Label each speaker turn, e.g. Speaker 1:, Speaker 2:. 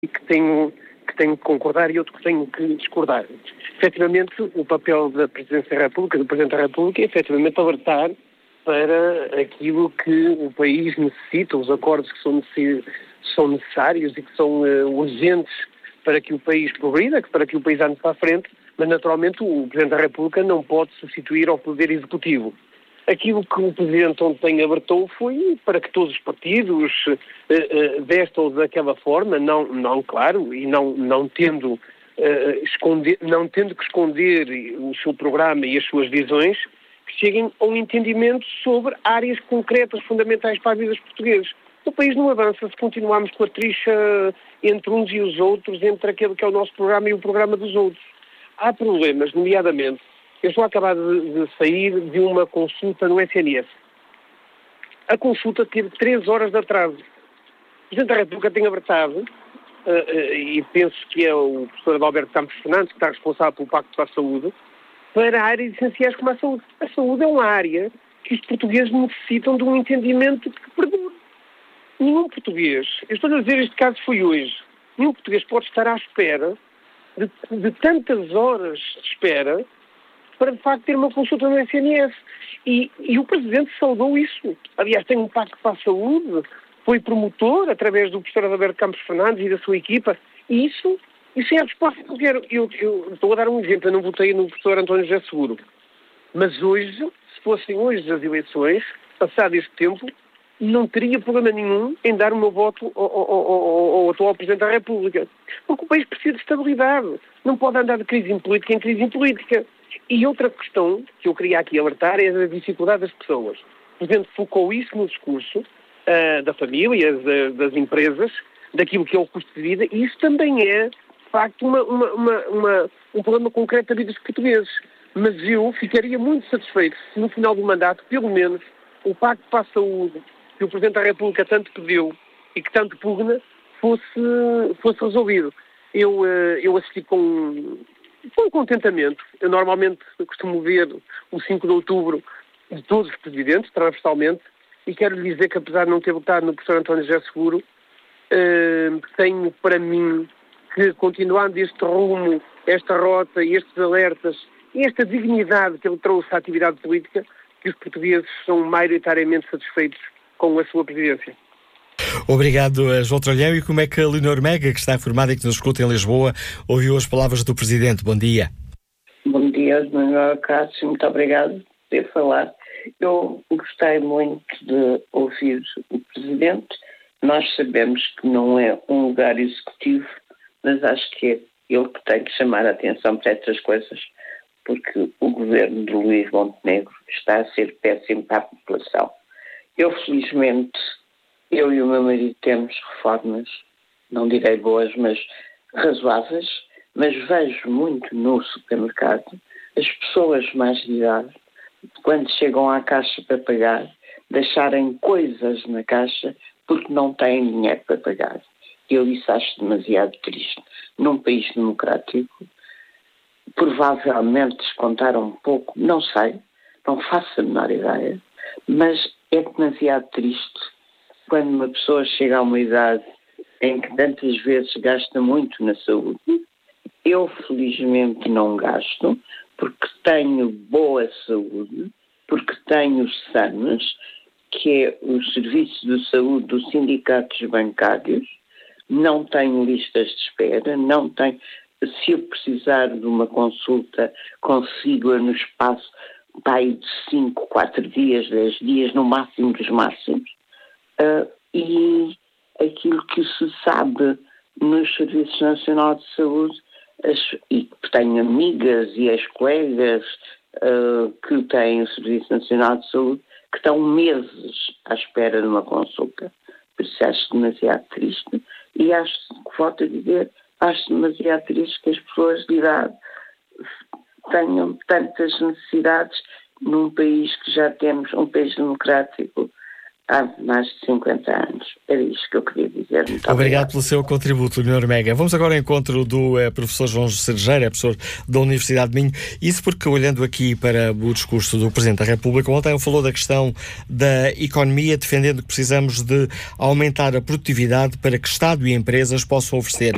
Speaker 1: que tenho que concordar e outro que tenho que discordar. Efetivamente, o papel da Presidência da República, do Presidente da República, é efetivamente alertar para aquilo que o país necessita, os acordos que são necessários e que são urgentes para que o país progrida, para que o país ande para a frente, mas naturalmente o Presidente da República não pode substituir ao Poder Executivo. Aquilo que o Presidente ontem alertou foi para que todos os partidos, desta ou daquela forma, claro, e não tendo que esconder o seu programa e as suas visões, que cheguem a um entendimento sobre áreas concretas, fundamentais para a vida dos portugueses. O país não avança se continuarmos com a trixa entre uns e os outros, entre aquele que é o nosso programa e o programa dos outros. Há problemas, nomeadamente. Eu estou a acabar de sair de uma consulta no SNS. A consulta teve 3 horas de atraso. O Presidente da República tem alertado, e penso que é o professor Adalberto Campos Fernandes, que está responsável pelo Pacto para a Saúde, para áreas essenciais como a saúde. A saúde é uma área que os portugueses necessitam de um entendimento que perdure. Nenhum português, eu estou a dizer, este caso foi hoje, nenhum português pode estar à espera de tantas horas de espera para, de facto, ter uma consulta no SNS. E o Presidente saudou isso. Aliás, tem um pacto para a saúde, foi promotor, através do professor Adalberto Campos Fernandes e da sua equipa, e isso é a resposta que eu quero. Eu estou a dar um exemplo, eu não votei no professor António José Seguro. Mas hoje, se fossem hoje as eleições, passado este tempo, não teria problema nenhum em dar o meu voto ao atual Presidente da República. Porque o país precisa de estabilidade. Não pode andar de crise em política em crise em política. E outra questão que eu queria aqui alertar é a dificuldade das pessoas. O Presidente focou isso no discurso da família, das empresas, daquilo que é o custo de vida, e isso também é, de facto, um problema concreto da vida dos portugueses. Mas eu ficaria muito satisfeito se no final do mandato, pelo menos, o Pacto para a Saúde, que o Presidente da República tanto pediu e que tanto pugna, fosse resolvido. Eu assisti com contentamento. Eu normalmente costumo ver o 5 de outubro de todos os presidentes, transversalmente, e quero lhe dizer que, apesar de não ter votado no professor António José Seguro, tenho para mim que, continuando este rumo, esta rota e estes alertas, e esta dignidade que ele trouxe à atividade política, que os portugueses são maioritariamente satisfeitos com a sua presidência.
Speaker 2: Obrigado, João Tralhão. E como é que a Leonor Mega, que está informada e que nos escuta em Lisboa, ouviu as palavras do Presidente? Bom dia.
Speaker 3: Bom dia, Manuel Cássio. Muito obrigado por ter falado. Eu gostei muito de ouvir o Presidente. Nós sabemos que não é um lugar executivo, mas acho que é ele que tem que chamar a atenção para estas coisas, porque o governo de Luís Montenegro está a ser péssimo para a população. Felizmente, eu e o meu marido temos reformas, não direi boas, mas razoáveis, mas vejo muito no supermercado as pessoas mais de idade, quando chegam à caixa para pagar, deixarem coisas na caixa porque não têm dinheiro para pagar. Eu isso acho demasiado triste. Num país democrático, provavelmente descontaram um pouco, não sei, não faço a menor ideia, mas é demasiado triste quando uma pessoa chega a uma idade em que tantas vezes gasta muito na saúde. Eu, felizmente, não gasto, porque tenho boa saúde, porque tenho SANES, que é o Serviço de Saúde dos Sindicatos Bancários, não tenho listas de espera, não tenho... Se eu precisar de uma consulta, consigo-a no espaço de 5, 4 dias, 10 dias, no máximo dos máximos. E aquilo que se sabe nos Serviços Nacionais de Saúde, e tenho amigas e ex-colegas que têm o Serviço Nacional de Saúde, que estão meses à espera de uma consulta. Por isso acho demasiado triste. E acho, volto a dizer, acho demasiado triste que as pessoas de idade tenham tantas necessidades num país que já temos, um país democrático, há mais de 50 anos. Era isto que eu queria dizer. Muito
Speaker 2: obrigado pelo seu contributo, Leonor Mega. Vamos agora ao encontro do professor João Cerejeira, professor da Universidade de Minho. Isso porque, olhando aqui para o discurso do Presidente da República, ontem ele falou da questão da economia, defendendo que precisamos de aumentar a produtividade para que Estado e empresas possam oferecer